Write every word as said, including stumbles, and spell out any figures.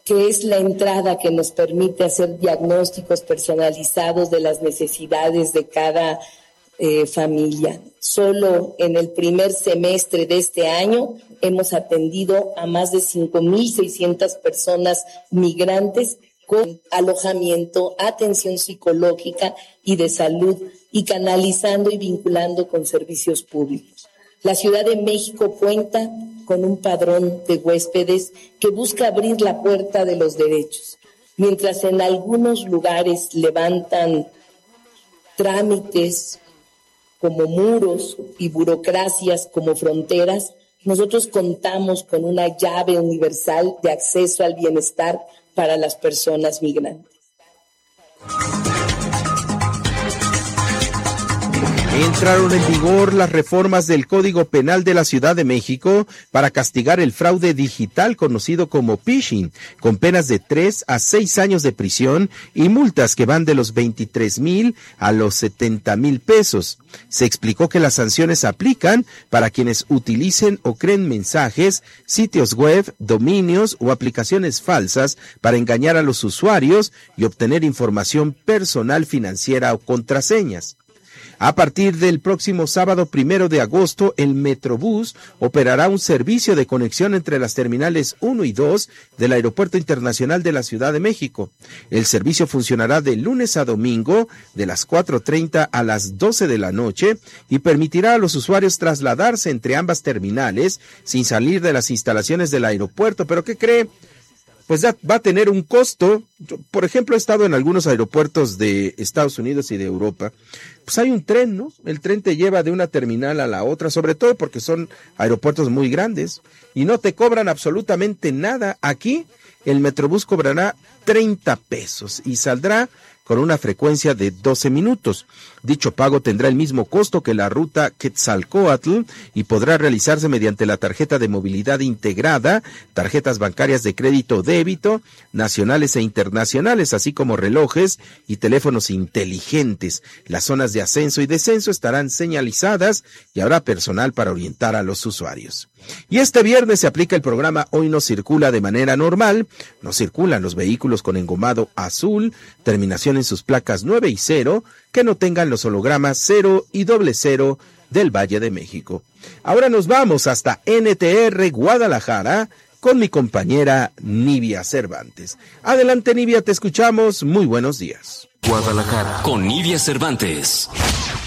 que es la entrada que nos permite hacer diagnósticos personalizados de las necesidades de cada eh, familia. Solo en el primer semestre de este año hemos atendido a más de cinco mil seiscientas personas migrantes con alojamiento, atención psicológica y de salud, y canalizando y vinculando con servicios públicos. La Ciudad de México cuenta con un padrón de huéspedes que busca abrir la puerta de los derechos. Mientras en algunos lugares levantan trámites como muros y burocracias como fronteras, nosotros contamos con una llave universal de acceso al bienestar para las personas migrantes. Entraron en vigor las reformas del Código Penal de la Ciudad de México para castigar el fraude digital conocido como phishing, con penas de tres a seis años de prisión y multas que van de los veintitrés mil a los setenta mil pesos. Se explicó que las sanciones aplican para quienes utilicen o creen mensajes, sitios web, dominios o aplicaciones falsas para engañar a los usuarios y obtener información personal, financiera o contraseñas. A partir del próximo sábado primero de agosto, el Metrobús operará un servicio de conexión entre las terminales uno y dos del Aeropuerto Internacional de la Ciudad de México. El servicio funcionará de lunes a domingo, de las cuatro treinta a las doce de la noche, y permitirá a los usuarios trasladarse entre ambas terminales sin salir de las instalaciones del aeropuerto. ¿Pero qué cree? Pues ya va a tener un costo. Yo, por ejemplo, he estado en algunos aeropuertos de Estados Unidos y de Europa. Pues hay un tren, ¿no? El tren te lleva de una terminal a la otra, sobre todo porque son aeropuertos muy grandes y no te cobran absolutamente nada. Aquí el Metrobús cobrará treinta pesos y saldrá con una frecuencia de doce minutos. Dicho pago tendrá el mismo costo que la ruta Quetzalcóatl y podrá realizarse mediante la tarjeta de movilidad integrada, tarjetas bancarias de crédito o débito, nacionales e internacionales, así como relojes y teléfonos inteligentes. Las zonas de ascenso y descenso estarán señalizadas y habrá personal para orientar a los usuarios. Y este viernes se aplica el programa Hoy no circula de manera normal. No circulan los vehículos con engomado azul, terminación en sus placas nueve y cero, que no tengan los hologramas cero y doble cero del Valle de México. Ahora nos vamos hasta N T R Guadalajara con mi compañera Nivia Cervantes. Adelante, Nivia, te escuchamos. Muy buenos días. Guadalajara con Nivia Cervantes.